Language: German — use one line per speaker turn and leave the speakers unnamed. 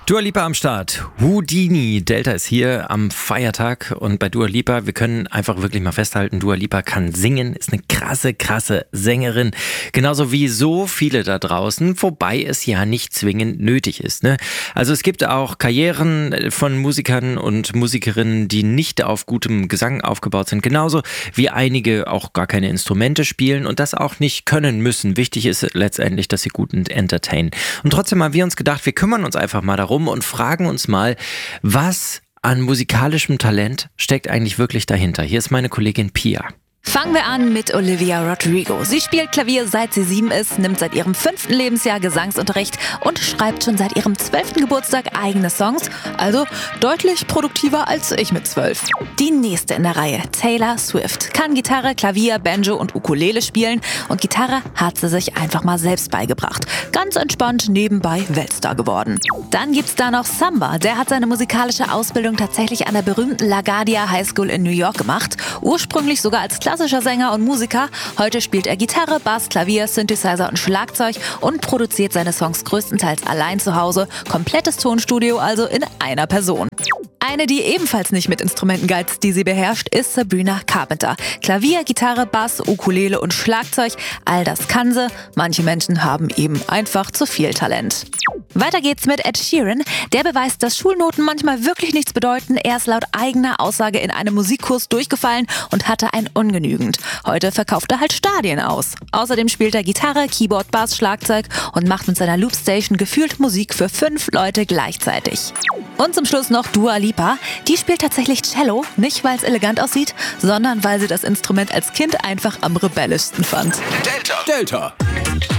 Dua Lipa am Start. Houdini. Delta ist hier am Feiertag und bei Dua Lipa, wir können einfach wirklich mal festhalten, Dua Lipa kann singen, ist eine krasse Sängerin. Genauso wie so viele da draußen, wobei es ja nicht zwingend nötig ist, ne? Also es gibt auch Karrieren von Musikern und Musikerinnen, die nicht auf gutem Gesang aufgebaut sind. Genauso wie einige auch gar keine Instrumente spielen und das auch nicht können müssen. Wichtig ist letztendlich, dass sie gut entertainen. Und trotzdem haben wir uns gedacht, wir kümmern uns einfach mal darum und fragen uns mal, was an musikalischem Talent steckt eigentlich wirklich dahinter. Hier ist meine Kollegin Pia.
Fangen wir an mit Olivia Rodrigo. Sie spielt Klavier seit sie 7 ist, nimmt seit ihrem 5. Lebensjahr Gesangsunterricht und schreibt schon seit ihrem 12. Geburtstag eigene Songs, also deutlich produktiver als ich mit 12. Die nächste in der Reihe, Taylor Swift, kann Gitarre, Klavier, Banjo und Ukulele spielen und Gitarre hat sie sich einfach mal selbst beigebracht. Ganz entspannt nebenbei Weltstar geworden. Dann gibt's da noch Samba, der hat seine musikalische Ausbildung tatsächlich an der berühmten LaGuardia High School in New York gemacht, ursprünglich sogar als klassischer Sänger und Musiker. Heute spielt er Gitarre, Bass, Klavier, Synthesizer und Schlagzeug und produziert seine Songs größtenteils allein zu Hause. Komplettes Tonstudio also in einer Person. Eine, die ebenfalls nicht mit Instrumenten geizt, die sie beherrscht, ist Sabrina Carpenter. Klavier, Gitarre, Bass, Ukulele und Schlagzeug, all das kann sie. Manche Menschen haben eben einfach zu viel Talent. Weiter geht's mit Ed Sheeran. Der beweist, dass Schulnoten manchmal wirklich nichts bedeuten. Er ist laut eigener Aussage in einem Musikkurs durchgefallen und hatte ein Ungenügend. Heute verkauft er halt Stadien aus. Außerdem spielt er Gitarre, Keyboard, Bass, Schlagzeug und macht mit seiner Loopstation gefühlt Musik für 5 Leute gleichzeitig. Und zum Schluss noch Dua Lipa. Die spielt tatsächlich Cello, nicht weil es elegant aussieht, sondern weil sie das Instrument als Kind einfach am rebellischsten fand.
Delta.